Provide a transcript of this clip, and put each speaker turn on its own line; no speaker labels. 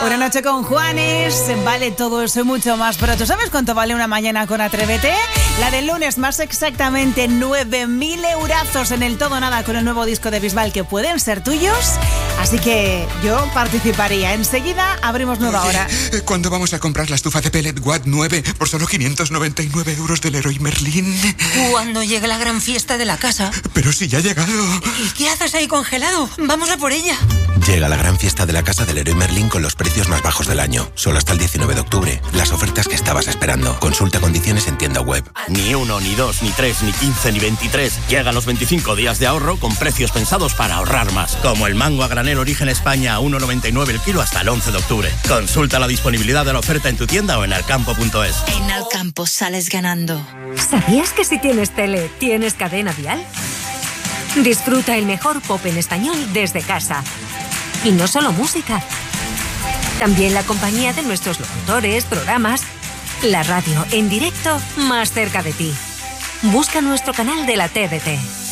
Una noche con Juanes, vale todo eso y mucho más. Pero ¿tú sabes cuánto vale una mañana con Atrévete? La del lunes, más exactamente 9.000 eurazos en el todo nada con el nuevo disco de Bisbal que pueden ser tuyos. Así que yo participaría. Enseguida abrimos nueva hora.
¿Cuándo vamos a comprar la estufa de pellet Watt 9 por solo 599 euros del Leroy Merlin?
Cuando llegue la gran fiesta de la casa.
Pero si ya ha llegado.
¿Y qué haces ahí congelado? Vamos a por ella.
Llega la gran fiesta de la casa del Leroy Merlin con los precios más bajos del año. Solo hasta el 19 de octubre. Las ofertas que estabas esperando. Consulta condiciones en tienda web.
Ni 1, ni 2, ni 3, ni 15, ni 23. Llegan los 25 días de ahorro con precios pensados para ahorrar más. Como el mango a granel Origen España a 1,99 el kilo hasta el 11 de octubre. Consulta la disponibilidad de la oferta en tu tienda o en alcampo.es.
En Alcampo sales ganando.
¿Sabías que si tienes tele, tienes cadena Dial? Disfruta el mejor pop en español desde casa. Y no solo música. También la compañía de nuestros locutores, programas. La radio en directo más cerca de ti. Busca nuestro canal de la TDT.